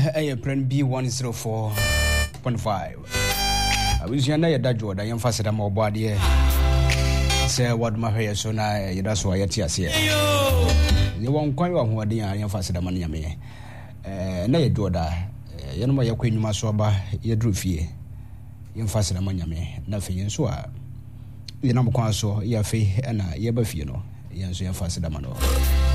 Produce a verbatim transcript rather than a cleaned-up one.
a print B one oh four point five. I wish you know that Jordan, young faster more body. Say what my hair so now, that's why you're here. You won't quite want what the young faster than money. Eh, na Jordan, you know, your queen Masoba, you drew fee. Young faster than money, nothing so. You know, so, your fee and a year, you know, young faster than